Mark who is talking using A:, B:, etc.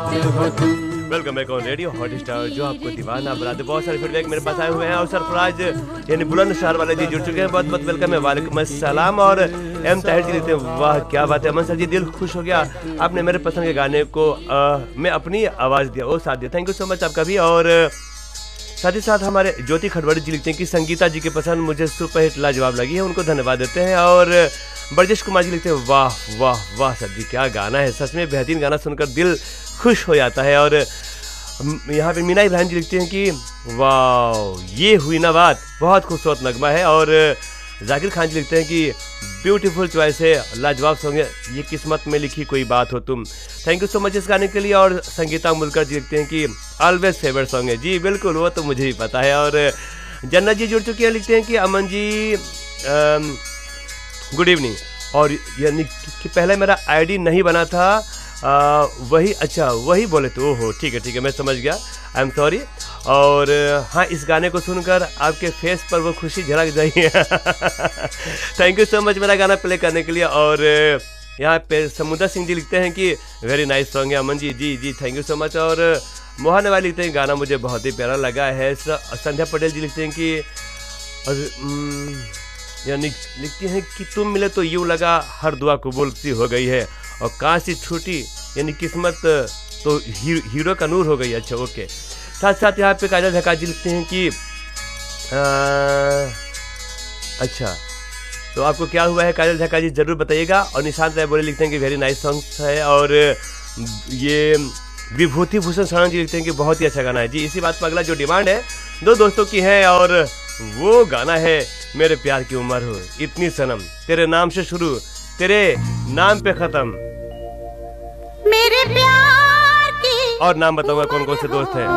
A: हो तुम।
B: Welcome back on radio hot star, जो आपको दीवाना बना दे। बहुत सारे फीडबैक मेरे पास आए हुए हैं और सरफराज यानी बुलंदशहर वाले जी जुड़ चुके हैं। बहुत बहुत वेलकम है। वालेकुम अस्सलाम। और एम ताहिर जी लिखते हैं, वाह क्या बात है अमन सर जी, दिल खुश हो गया, आपने मेरे पसंद के गाने को मैं अपनी आवाज़ दिया, वो साथ दिया। थैंक यू सो मच आपका भी। और साथ ही साथ हमारे ज्योति खड़वाड़ी जी लिखते हैं कि संगीता जी की पसंद मुझे सुपरहिट लाजवाब लगी है, उनको धन्यवाद देते हैं। और ब्रजेश कुमार जी लिखते हैं, वाह वाह वाह सर जी क्या गाना है, सच में बेहतरीन गाना, सुनकर दिल खुश हो जाता है। और यहाँ पे मीना इब्राहिम जी लिखते हैं कि वाह ये हुई ना बात, बहुत खूबसूरत नगमा है। और जाकिर खान जी लिखते हैं कि ब्यूटीफुल चॉइस है, लाजवाब सॉन्ग है, ये किस्मत में लिखी कोई बात हो तुम। थैंक यू सो मच इस गाने के लिए। और संगीता मुलकर जी लिखते हैं कि ऑलवेज फेवरेट सॉन्ग है। जी बिल्कुल, वो तो मुझे ही पता है। और जन्नत जी जुड़ चुकी है, लिखते हैं कि अमन जी गुड इवनिंग। और यानी कि पहले मेरा आईडी नहीं बना था, वही अच्छा वही बोले तो, ओहो ठीक है मैं समझ गया, आई एम सॉरी। और हाँ, इस गाने को सुनकर आपके फेस पर वो खुशी झलक जाई है। थैंक यू सो मच मेरा गाना प्ले करने के लिए। और यहाँ पे समुद्र सिंह जी लिखते हैं कि वेरी नाइस सॉन्ग है अमन जी। जी थैंक यू सो मच। और मोहन वाली लिखते हैं गाना मुझे बहुत ही प्यारा लगा है। संध्या पटेल जी लिखते हैं कि यानी लिखती हैं कि तुम मिले तो यूँ लगा हर दुआ कबूल सी हो गई है, और कहाँ से छूटी यानी किस्मत तो हीरो का नूर हो गई। अच्छा ओके। साथ साथ यहाँ पे काजल झक्का जी लिखते हैं कि अच्छा तो आपको क्या हुआ है काजल झक्का जी, जरूर बताइएगा। और निशांत राय बोले लिखते हैं कि वेरी नाइस सॉन्ग है। और ये विभूति भूषण शरण जी लिखते हैं कि बहुत ही अच्छा गाना है। जी इसी बात पर अगला जो डिमांड है दो दोस्तों की है, और वो गाना है मेरे प्यार की उम्र हो इतनी सनम, तेरे नाम से शुरू तेरे नाम पे खत्म,
A: मेरे प्यार की।
B: और नाम बताऊंगा कौन कौन से दोस्त हैं।